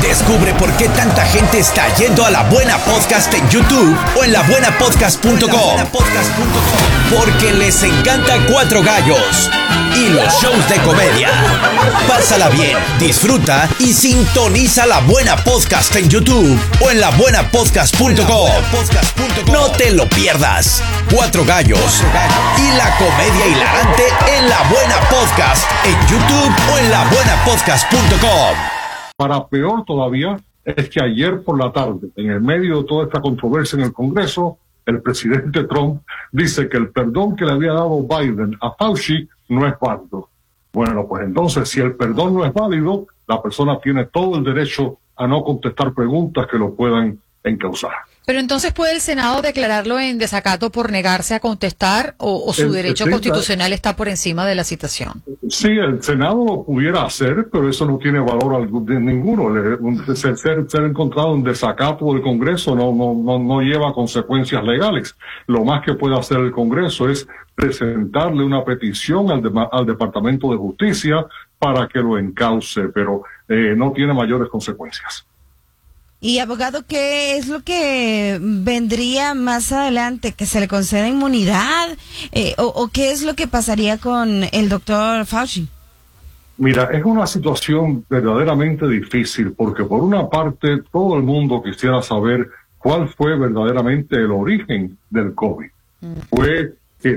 Descubre por qué tanta gente está yendo a La Buena Podcast en YouTube o en labuenapodcast.com. Porque les encanta Cuatro Gallos y los shows de comedia. Pásala bien, disfruta y sintoniza La Buena Podcast en YouTube o en labuenapodcast.com. No te lo pierdas. Cuatro Gallos y la comedia hilarante en La Buena Podcast en YouTube o en labuenapodcast.com. Para peor todavía es que ayer por la tarde, en el medio de toda esta controversia en el Congreso, el presidente Trump dice que el perdón que le había dado Biden a Fauci no es válido. Bueno, pues entonces, si el perdón no es válido, la persona tiene todo el derecho a no contestar preguntas que lo puedan encausar. Pero entonces, ¿puede el Senado declararlo en desacato por negarse a contestar o su derecho constitucional está por encima de la citación? Sí, el Senado lo pudiera hacer, pero eso no tiene valor ninguno. Ser encontrado en desacato del Congreso no lleva consecuencias legales. Lo más que puede hacer el Congreso es presentarle una petición al Departamento de Justicia para que lo encauce, pero no tiene mayores consecuencias. Y abogado, ¿qué es lo que vendría más adelante? ¿Que se le conceda inmunidad? ¿O qué es lo que pasaría con el doctor Fauci? Mira, es una situación verdaderamente difícil porque por una parte todo el mundo quisiera saber cuál fue verdaderamente el origen del COVID. Fue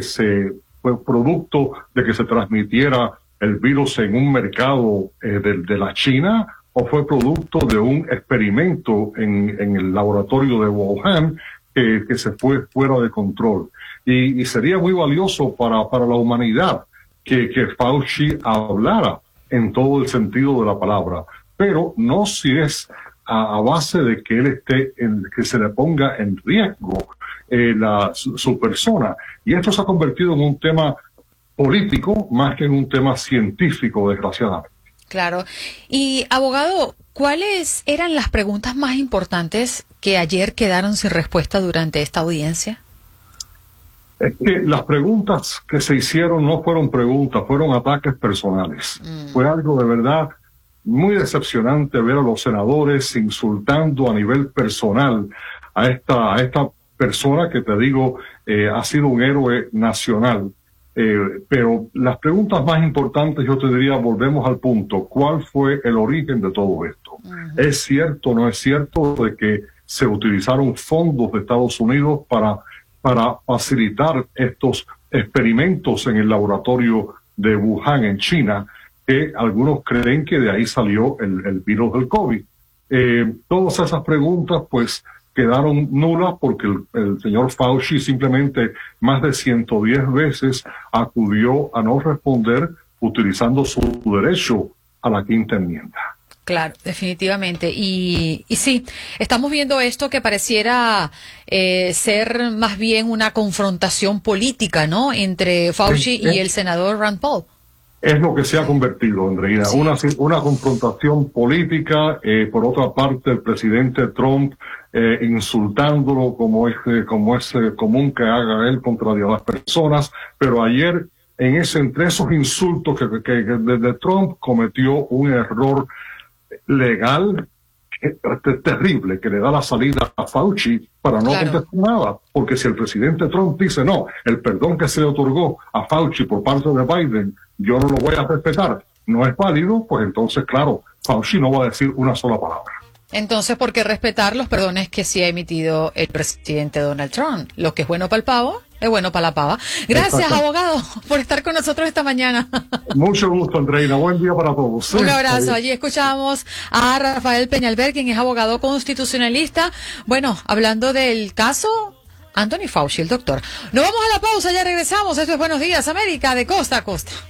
producto de que se transmitiera el virus en un mercado de la China, o fue producto de un experimento en el laboratorio de Wuhan que se fue fuera de control. Y sería muy valioso para la humanidad que Fauci hablara en todo el sentido de la palabra, pero no si es a base de que él que se le ponga en riesgo su persona. Y esto se ha convertido en un tema político más que en un tema científico, desgraciadamente. Claro. Y, abogado, ¿cuáles eran las preguntas más importantes que ayer quedaron sin respuesta durante esta audiencia? Es que las preguntas que se hicieron no fueron preguntas, fueron ataques personales. Fue algo de verdad muy decepcionante ver a los senadores insultando a nivel personal a esta persona que, te digo, ha sido un héroe nacional. Pero las preguntas más importantes, yo te diría, volvemos al punto: ¿cuál fue el origen de todo esto? ¿Es cierto o no es cierto de que se utilizaron fondos de Estados Unidos para facilitar estos experimentos en el laboratorio de Wuhan en China, que algunos creen que de ahí salió el virus del COVID? Todas esas preguntas pues quedaron nulas porque el señor Fauci simplemente más de 110 veces acudió a no responder utilizando su derecho a la quinta enmienda. Claro, definitivamente. Y sí, estamos viendo esto que pareciera ser más bien una confrontación política, ¿no?, entre Fauci y el senador Rand Paul. Es lo que se ha convertido, Andreina, sí. Una confrontación política. Por otra parte, el presidente Trump insultándolo como es común que haga él contra las personas, pero ayer entre esos insultos que desde Trump cometió un error legal terrible que le da la salida a Fauci para no contestar nada, porque si el presidente Trump dice no, el perdón que se le otorgó a Fauci por parte de Biden yo no lo voy a respetar, no es válido, pues entonces claro, Fauci no va a decir una sola palabra. Entonces, ¿por qué respetar los perdones que sí ha emitido el presidente Donald Trump? Lo que es bueno para el pavo, es bueno para la pava. Gracias, abogado, por estar con nosotros esta mañana. Mucho gusto, Andreina. Buen día para todos. Un abrazo. Allí escuchamos a Rafael Peñalver, quien es abogado constitucionalista. Bueno, hablando del caso Anthony Fauci, el doctor. Nos vamos a la pausa, ya regresamos. Esto es Buenos Días, América, de costa a costa.